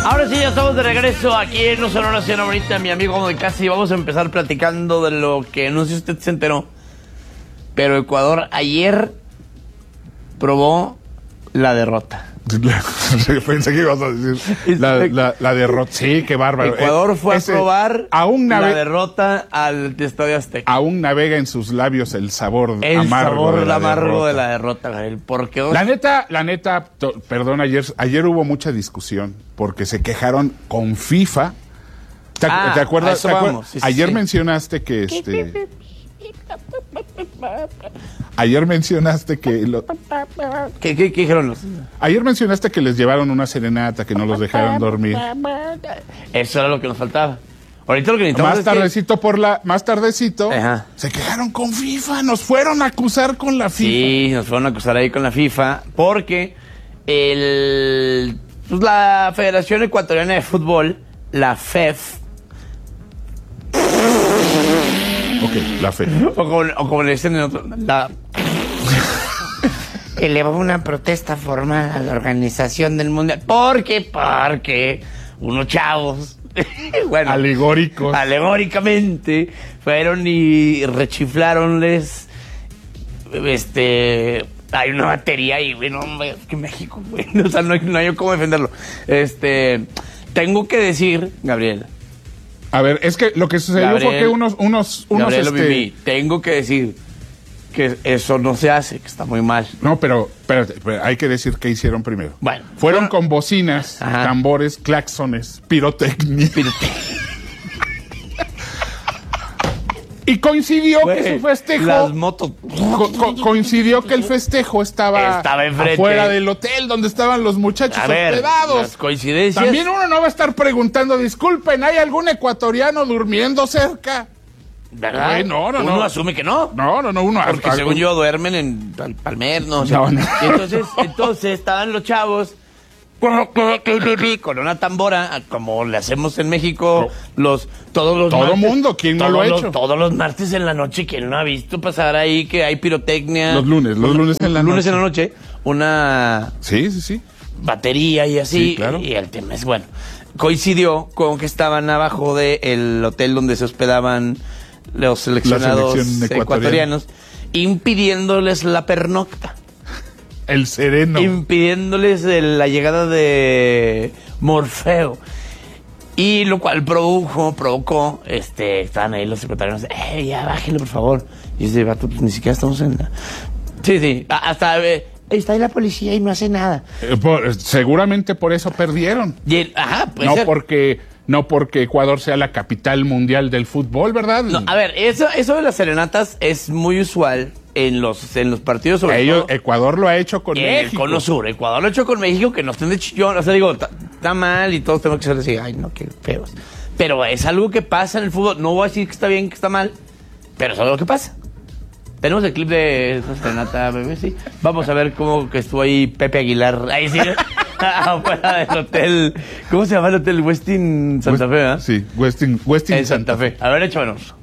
Ahora sí, ya estamos de regreso aquí en No Sonora Nación. Ahorita mi amigo de casa y vamos a empezar platicando de lo que no sé si usted se enteró, pero Ecuador ayer probó la derrota. Pensé que ibas a decir la derrota. Sí, qué bárbaro. Ecuador fue a probar la derrota al Estadio Azteca. Aún navega en sus labios el sabor amargo de la derrota, Gabriel. Porque la neta, perdón, ayer hubo mucha discusión porque se quejaron con FIFA. ¿Te acuerdas? Sí, ayer mencionaste que Ayer mencionaste que... ¿Qué dijeron los? Ayer mencionaste que les llevaron una serenata, que no los dejaron dormir. Eso era lo que nos faltaba. Ahorita lo que necesitamos más tardecito, se quejaron con FIFA, nos fueron a acusar con la FIFA. Sí, nos fueron a acusar ahí con la FIFA, porque la Federación Ecuatoriana de Fútbol, la FEF, la fe. O como le dicen en otro, elevó una protesta formal a la organización del Mundial. Porque unos chavos, bueno, alegóricamente, fueron y rechiflaronles, hay una batería ahí, bueno, que México, bueno, o sea, no hay cómo defenderlo. Tengo que decir, Gabriel. A ver, es que lo que sucedió fue que unos tengo que decir que eso no se hace, que está muy mal. No, pero hay que decir qué hicieron primero. Bueno, fueron con bocinas, tambores, claxones, pirotecnia. Y coincidió que su festejo... Las motos... coincidió que el festejo estaba enfrente, afuera del hotel donde estaban los muchachos hospedados. Las coincidencias... También uno no va a estar preguntando, disculpen, ¿hay algún ecuatoriano durmiendo cerca? ¿Verdad? Uno asume que no. No, uno... Porque según yo duermen en Palmer, ¿no? O sea, entonces estaban los chavos... con una tambora, como le hacemos en México, todo mundo, ¿quién no lo ha hecho? Todos los martes en la noche, ¿quién no ha visto pasar ahí que hay pirotecnia? Los lunes en la noche, una sí. batería y así, sí, claro. Y el tema es, bueno, coincidió con que estaban abajo del hotel donde se hospedaban los seleccionados ecuatorianos, impidiéndoles la pernocta. El sereno. Impidiéndoles la llegada de Morfeo. Y lo cual provocó, estaban ahí los secretarios, ya bájenlo, por favor. Y ese vato, pues ni siquiera estamos en... Sí, hasta... está ahí la policía y no hace nada. Seguramente por eso perdieron. No porque Ecuador sea la capital mundial del fútbol, ¿verdad? No, a ver, eso de las serenatas es muy usual en los partidos, sobre todo. Ecuador lo ha hecho con México. El Cono Sur. Ecuador lo ha hecho con México, que no estén de chillón. O sea, digo, está mal y todos tenemos que ser así, ay, no, qué feos. Pero es algo que pasa en el fútbol. No voy a decir que está bien, que está mal, pero es algo que pasa. Tenemos el clip de esa serenata, bebé, sí. Vamos a ver cómo que estuvo ahí Pepe Aguilar. Ahí sí, afuera del hotel. ¿Cómo se llama el hotel? Westin Santa Fe, ¿eh? Sí, Westin Santa Fe. A ver, échanos.